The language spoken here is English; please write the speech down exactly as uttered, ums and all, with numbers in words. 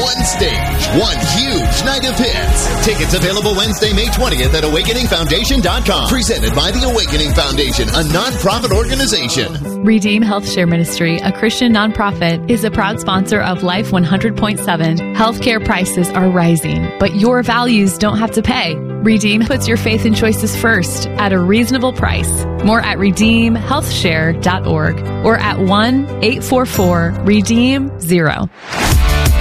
one stage, one huge night of hits. Tickets available Wednesday, May twentieth at awakening foundation dot com. Presented by the Awakening Foundation, a nonprofit organization. Redeem Health Share Ministry, a Christian nonprofit, is a proud sponsor of Life one hundred point seven. Healthcare prices are rising, but your values don't have to pay. Redeem puts your faith and choices first at a reasonable price. More at redeem health share dot org or at one eight four four redeem zero.